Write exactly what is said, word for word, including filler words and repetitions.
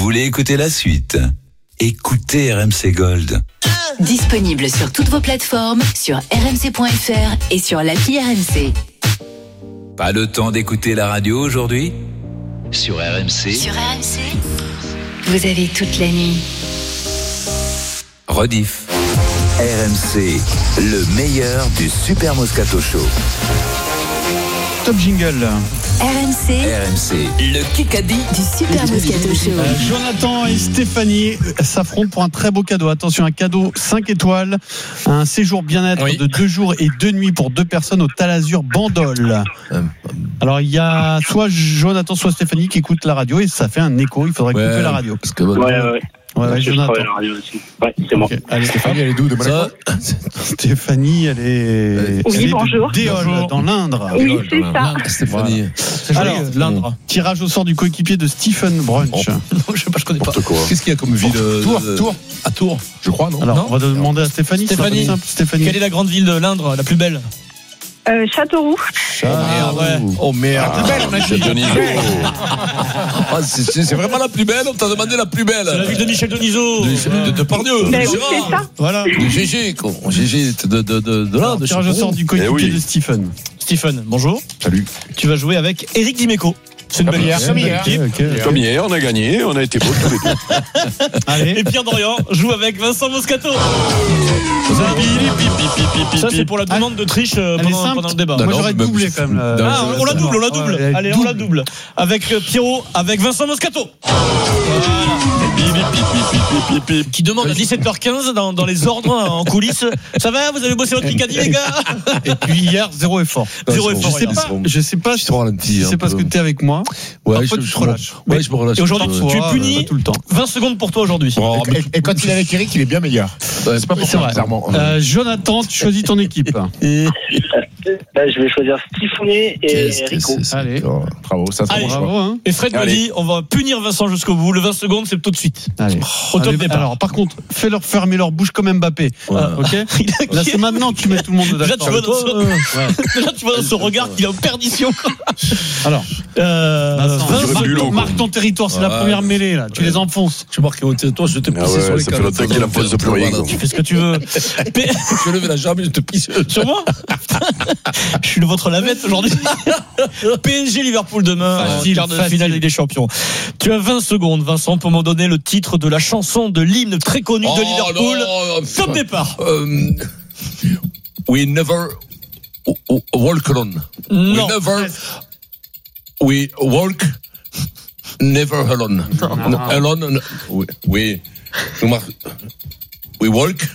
voulez écouter la suite? Écoutez R M C Gold. Disponible sur toutes vos plateformes, sur r m c point f r et sur l'appli R M C. Pas le temps d'écouter la radio aujourd'hui? Sur R M C. Sur R M C, vous avez toute la nuit. Rediff. R M C, le meilleur du Super Moscato Show. Top jingle. R M C, R M C, le Kikadi du Super Moscato Show. Euh, Jonathan et Stéphanie s'affrontent pour un très beau cadeau. Attention, un cadeau cinq étoiles, un séjour bien-être Oui. de deux jours et deux nuits pour deux personnes au Talazur Bandol. Alors il y a soit Jonathan, soit Stéphanie qui écoutent la radio et ça fait un écho. Il faudrait Ouais, couper la radio. Parce que Ouais, ouais, ouais. Ouais, ouais, Parce que je Jonathan. travaille à la radio aussi. Ouais, c'est moi. Ok, allez, Stéphanie, elle est d'où de Monaco? Stéphanie, elle est. Oui, elle est de bonjour. Déol, Bonjour. dans l'Indre. Oui, c'est ça. Stéphanie. C'est joli, Alors, l'Indre. Tirage au sort du coéquipier de Stephen Brunch. Oh. Non, je sais pas, je connais pas. N'importe quoi. Qu'est-ce qu'il y a comme ville? euh, Tours, de- Tours. À Tours, je crois, non? Alors, Non. on va demander à Stéphanie. c'est Stéphanie. un peu simple, Stéphanie. Quelle est la grande ville de l'Indre, la plus belle? Euh, Châteauroux. Oh merde, ouais. Oh merde. La plus belle, on a dit. Ah, c'est, c'est- c'est vraiment la plus belle. On t'a demandé la plus belle. C'est la ville de Michel Denisot. De, de, de Pardieu, de Ben oui, Gérard, c'est ça. Voilà. de G G, quoi. G G de, de, de, de là, Alors, de tirage au sort du coéquipier Eh oui. de Stephen. Stephen, bonjour. Salut. Tu vas jouer avec Eric Dimeco. C'est une belle hier. c'est une belle équipe. Ok, ok. Comme hier, on a gagné, on a été beaux tous les deux. Allez. Et Pierre Dorian joue avec Vincent Moscato. Ça, c'est pour la demande de triche euh, Elle est pendant, simple. pendant le débat. Non, Moi, non, j'aurais mais- doublé quand même. là. Non, Ah, on la double, on la double. Ouais, Allez, on la double. Avec euh, Pierrot, avec Vincent Moscato. Voilà. Qui demande à dix-sept heures quinze dans, dans les ordres en coulisses. Ça va, vous avez bossé votre Kikadi, les gars? Et puis hier, zéro effort. Zéro Je effort, sais hier. pas, je sais pas Je te ralenti. si un c'est parce peu. que t'es avec moi. Ouais, Parfois, je, tu je, te relâches. ouais, je me relâche. Et aujourd'hui, un peu. tu es Parfois, puni. euh, tout le temps. vingt secondes pour toi aujourd'hui. Oh, mais- Et, et quand il est avec Eric, il est bien meilleur. Ouais, c'est pas pour C'est ça, vrai. clairement. Euh, Jonathan, tu choisis ton équipe. Là, je vais choisir Stéphanie et Qu'est-ce que Rico. c'est ça? Allez. Oh, Bravo, ça c'est Allez. bon choix. Bravo, hein. Et Fred me Allez. dit, on va punir Vincent jusqu'au bout. Le vingt secondes, c'est tout de suite. Allez. Au top Allez, départ. Alors, par contre, fais-leur fermer leur bouche comme Mbappé. Ouais. Ok. Là, c'est maintenant que tu mets tout le monde Déjà, d'accord. tu vois dans ce, Ouais. déjà, tu vois dans ce regard qu'il est en perdition. Alors, Euh, Vincent, Vincent, marque- marque, marque ton territoire, c'est la Ouais. première mêlée là. Tu les enfonces. Tu marques au territoire, je te pisse Ah ouais, sur les ça fait cannes. longtemps qu'il a posé plus rien, quoi. tu fais ce que tu veux. P- Je lève la jambe et je te pisse. Sur moi Je suis le votre lavette aujourd'hui. P S G Liverpool demain, Facile, en quart de facile. finale Ligue des Champions. Tu as vingt secondes, Vincent, pour me donner le titre de la chanson de l'hymne très connu de Liverpool. non, Top départ. Euh, we never w- w- walk alone. Non. We never we walk never alone. Non. Alone. We we we mar- we walk